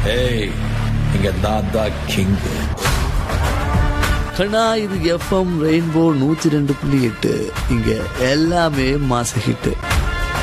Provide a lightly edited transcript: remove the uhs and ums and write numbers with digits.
ஏய், இங்க நான் தான் கிங். கண்ணா, இது FM ரெயின்போ 102.8. இங்க எல்லாமே மாச ஹிட்.